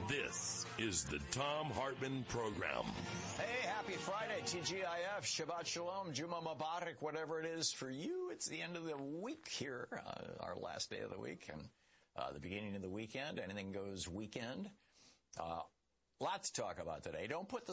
This is the Thom Hartmann Program. Hey, happy Friday, TGIF, Shabbat Shalom, Juma Mubarak, whatever it is for you. It's the end of the week here, our last day of the week, and the beginning of the weekend. Anything goes weekend. Lots to talk about today. Don't put the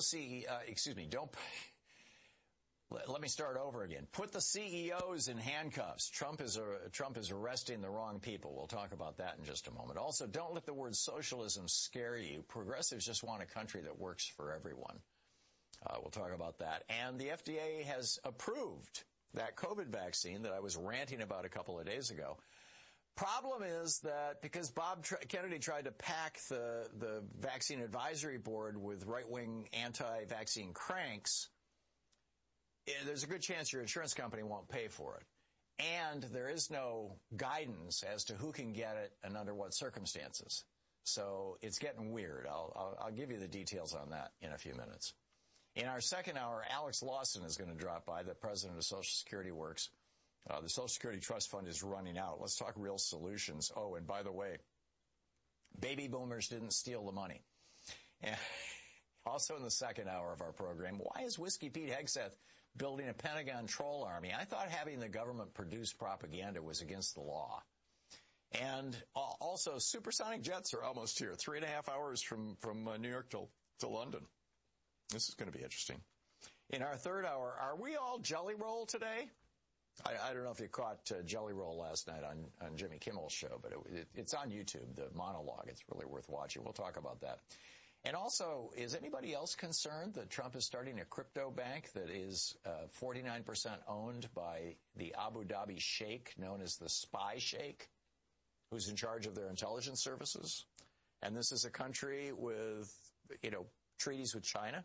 let me start over again. Put the CEOs in handcuffs. Trump is arresting the wrong people. We'll talk about that in just a moment. Also, don't let the word socialism scare you. Progressives just want a country that works for everyone. We'll talk about that. And the FDA has approved that COVID vaccine that I was ranting about a couple of days ago. Problem is that because Bob Kennedy tried to pack the vaccine advisory board with right-wing anti-vaccine cranks, there's a good chance your insurance company won't pay for it. And there is no guidance as to who can get it and under what circumstances. So it's getting weird. I'll give you the details on that in a few minutes. In our second hour, Alex Lawson is going to drop by, the president of Social Security Works. The Social Security Trust Fund is running out. Let's talk real solutions. Oh, and by the way, baby boomers didn't steal the money. And also in the second hour of our program, why is Whiskey Pete Hegseth building a Pentagon troll army? I thought having the government produce propaganda was against the law. And also, supersonic jets are almost here, 3.5 hours from New York to London. This is going to be interesting. In our third hour, are we all Jelly Roll today? I don't know if you caught Jelly Roll last night on Jimmy Kimmel's show, but it's on YouTube, the monologue. It's really worth watching. We'll talk about that. And also, is anybody else concerned that Trump is starting a crypto bank that is 49% owned by the Abu Dhabi sheikh known as the Spy Sheikh, who's in charge of their intelligence services? And this is a country with, treaties with China.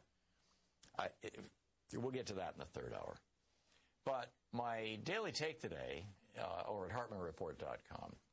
We'll get to that in the third hour. But my daily take today over at HartmannReport.com